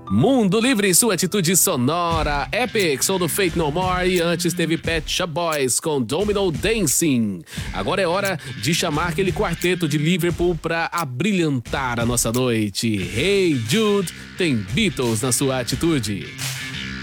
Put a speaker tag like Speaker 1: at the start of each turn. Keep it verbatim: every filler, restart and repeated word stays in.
Speaker 1: Mundo Livre, sua atitude sonora. Epic, som do Faith No More. E antes teve Pet Shop Boys com Domino Dancing. Agora é hora de chamar aquele quarteto de Liverpool pra abrilhantar a nossa noite. Hey Jude tem Beatles na sua atitude.